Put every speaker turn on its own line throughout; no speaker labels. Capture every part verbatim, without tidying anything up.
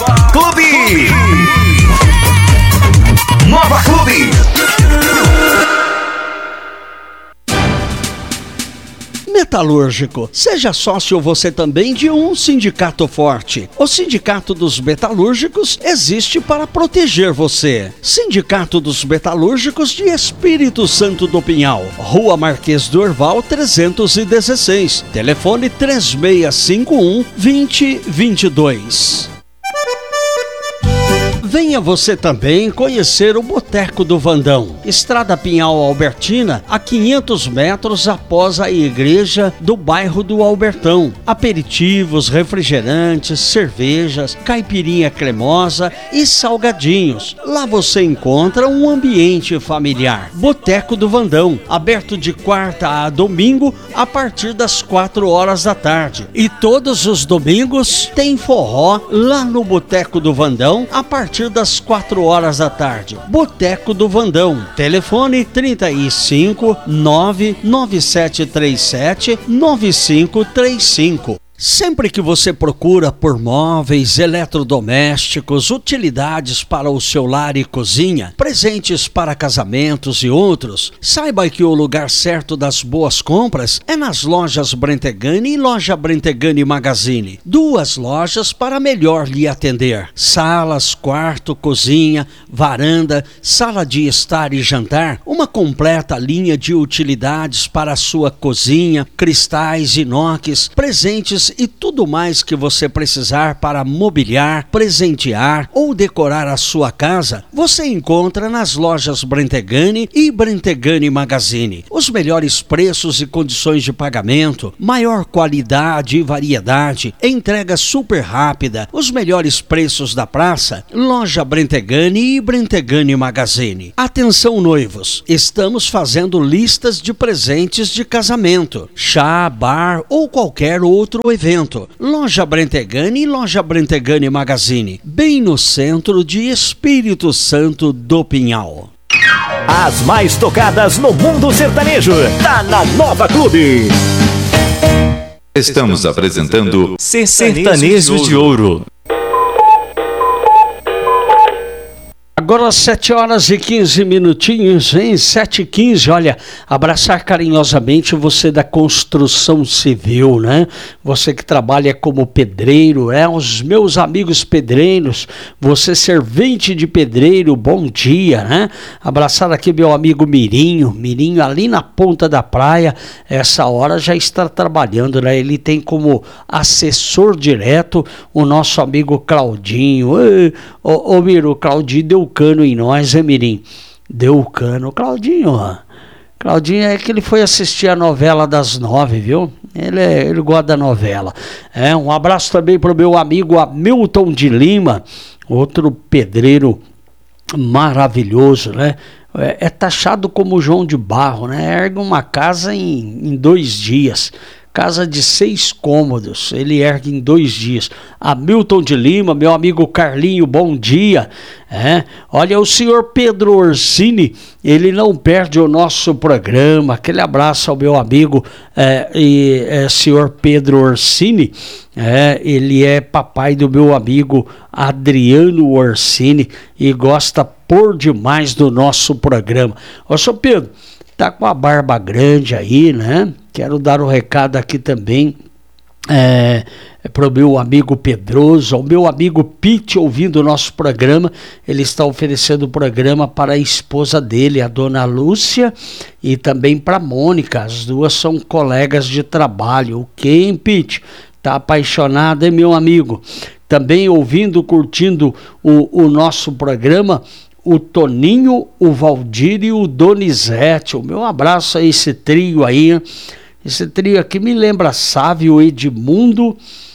Clube. Nova Clube.
Metalúrgico, seja sócio você também de um sindicato forte. O Sindicato dos Metalúrgicos existe para proteger você. Sindicato dos Metalúrgicos de Espírito Santo do Pinhal, Rua Marquês do Herval trezentos e dezesseis, telefone três seis cinco um, dois zero dois dois. Venha você também conhecer o Boteco do Vandão, Estrada Pinhal Albertina, a quinhentos metros após a igreja do bairro do Albertão. Aperitivos, refrigerantes, cervejas, caipirinha cremosa e salgadinhos. Lá você encontra um ambiente familiar. Boteco do Vandão, aberto de quarta a domingo a partir das quatro horas da tarde. E todos os domingos tem forró lá no Boteco do Vandão a partir das quatro horas da tarde. Boteco do Vandão. Telefone trinta e cinco, nove nove sete três sete, nove cinco três cinco. Sempre que você procura por móveis, eletrodomésticos, utilidades para o seu lar e cozinha, presentes para casamentos e outros, saiba que o lugar certo das boas compras é nas lojas Brentegani e loja Brentegani Magazine. Duas lojas para melhor lhe atender. Salas, quarto, cozinha, varanda, sala de estar e jantar, uma completa linha de utilidades para a sua cozinha, cristais, inox, presentes e tudo mais que você precisar para mobiliar, presentear ou decorar a sua casa, você encontra nas lojas Brentegani e Brentegani Magazine. Os melhores preços e condições de pagamento, maior qualidade e variedade, entrega super rápida, os melhores preços da praça, loja Brentegani e Brentegani Magazine. Atenção noivos, estamos fazendo listas de presentes de casamento, chá, bar ou qualquer outro evento. Loja Brentegani e loja Brentegani Magazine, bem no centro de Espírito Santo do Pinhal.
As mais tocadas no mundo sertanejo, tá na Nova Clube.
Estamos apresentando
Sertanejo de Ouro.
Agora sete horas e quinze minutinhos, hein? sete e quinze, olha, abraçar carinhosamente você da construção civil, né? Você que trabalha como pedreiro, é? Os meus amigos pedreiros, você servente de pedreiro, bom dia, né? Abraçar aqui meu amigo Mirinho, Mirinho ali na ponta da praia, essa hora já está trabalhando, né? Ele tem como assessor direto o nosso amigo Claudinho. Ô, ô Miro, o Claudinho deu cano em nós, é Mirim? Deu cano. Claudinho, ó. Claudinho é que ele foi assistir a novela das nove, viu? Ele, é, ele gosta da novela. É, um abraço também para o meu amigo Hamilton de Lima, outro pedreiro maravilhoso, né? É, é taxado como João de Barro, né? Ergue uma casa em, em dois dias. Casa de seis cômodos, ele ergue em dois dias. Hamilton de Lima, meu amigo Carlinho, bom dia. É, olha, o senhor Pedro Orsini, ele não perde o nosso programa. Aquele abraço ao meu amigo é, e, é, senhor Pedro Orsini. É, ele é papai do meu amigo Adriano Orsini e gosta por demais do nosso programa. Ô, senhor Pedro, tá com a barba grande aí, né? Quero dar um recado aqui também é, para o meu amigo Pedroso, ao meu amigo Pete, ouvindo o nosso programa. Ele está oferecendo o programa para a esposa dele, a dona Lúcia, e também para a Mônica. As duas são colegas de trabalho. O que, hein, Pete? Tá apaixonado, hein, meu amigo? Também ouvindo, curtindo o, o nosso programa, o Toninho, o Valdir e o Donizete. O meu abraço a esse trio aí. Esse trio aqui me lembra Sávio, Edmundo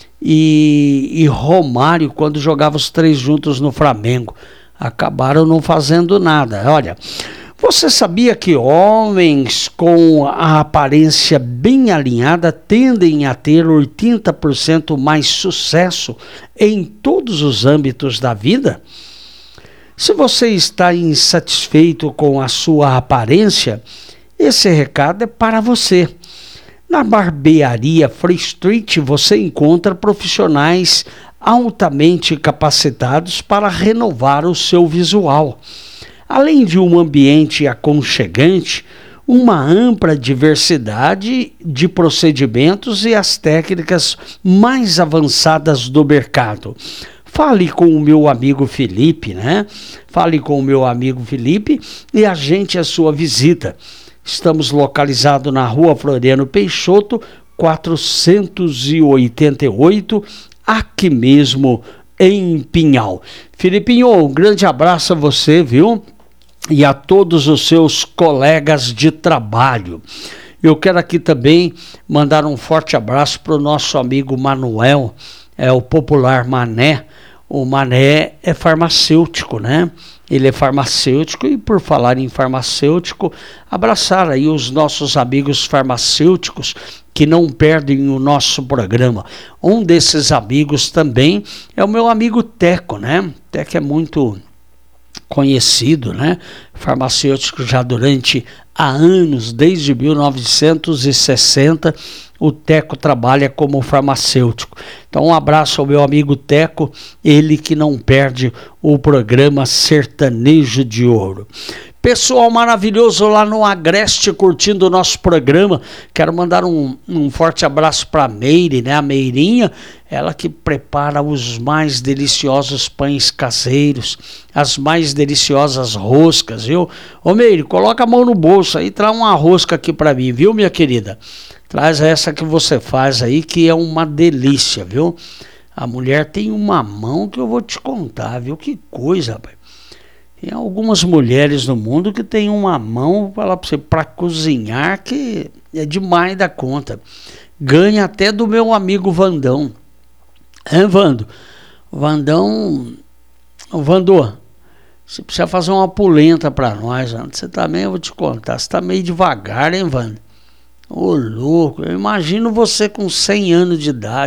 e, e Romário, quando jogavam os três juntos no Flamengo. Acabaram não fazendo nada. Olha, você sabia que homens com a aparência bem alinhada tendem a ter oitenta por cento mais sucesso em todos os âmbitos da vida? Se você está insatisfeito com a sua aparência, esse recado é para você. Na barbearia Free Street você encontra profissionais altamente capacitados para renovar o seu visual. Além de um ambiente aconchegante, uma ampla diversidade de procedimentos e as técnicas mais avançadas do mercado. Fale com o meu amigo Felipe, né? Fale com o meu amigo Felipe e agende a sua visita. Estamos localizados na Rua Floriano Peixoto, quatrocentos e oitenta e oito, aqui mesmo em Pinhal. Felipinho, um grande abraço a você, viu? E a todos os seus colegas de trabalho. Eu quero aqui também mandar um forte abraço para o nosso amigo Manuel, é o popular Mané. O Mané é farmacêutico, né? Ele é farmacêutico e, por falar em farmacêutico, abraçar aí os nossos amigos farmacêuticos que não perdem o nosso programa. Um desses amigos também é o meu amigo Teco, né? Teco é muito conhecido, né? Farmacêutico já durante há anos, desde mil novecentos e sessenta, o Teco trabalha como farmacêutico. Então um abraço ao meu amigo Teco, ele que não perde o programa Sertanejo de Ouro. Pessoal maravilhoso lá no Agreste curtindo o nosso programa. Quero mandar um, um forte abraço para a Meire, né? A Meirinha, ela que prepara os mais deliciosos pães caseiros, as mais deliciosas roscas, viu? Ô Meire, coloca a mão no bolso aí, traz uma rosca aqui para mim, viu, minha querida? Traz essa que você faz aí, que é uma delícia, viu? A mulher tem uma mão que eu vou te contar, viu? Que coisa, rapaz. Tem algumas mulheres no mundo que tem uma mão para cozinhar que é demais da conta. Ganha até do meu amigo Vandão. É, Vando? Vandão... Vandô, você precisa fazer uma polenta para nós. Você também, eu vou te contar, você tá meio devagar, hein, Vando? Ô, louco, eu imagino você com cem anos de idade.